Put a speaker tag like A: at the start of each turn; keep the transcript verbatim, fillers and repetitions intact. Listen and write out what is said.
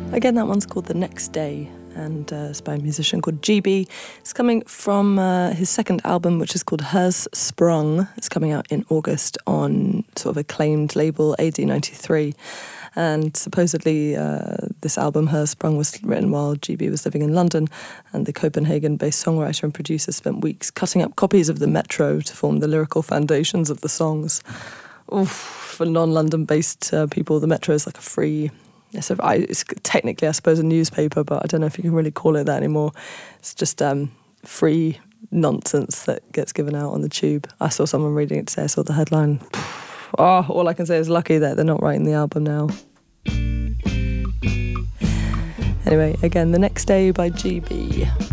A: Again, that one's called The Next Day, and uh, it's by a musician called G B. It's coming from uh, his second album, which is called Hersprung. It's coming out in August on sort of acclaimed label A D ninety-three. And supposedly uh, this album, Hersprung, was written while G B was living in London, and the Copenhagen-based songwriter and producer spent weeks cutting up copies of the Metro to form the lyrical foundations of the songs. Oof, for non-London-based uh, people, the Metro is like a free... It's, a, I, it's technically, I suppose, a newspaper, but I don't know if you can really call it that anymore. It's just um, free nonsense that gets given out on the tube. I saw someone reading it today. I saw the headline. Oh, all I can say is lucky that they're not writing the album now. Anyway, again, The Next Day by G B.